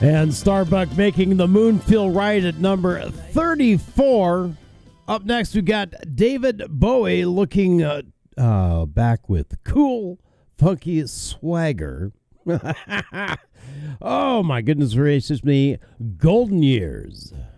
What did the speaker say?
And Starbuck making the moon feel right at number 34. Up next, we got David Bowie looking back with cool, funky swagger. Oh, my goodness gracious me. Golden Years.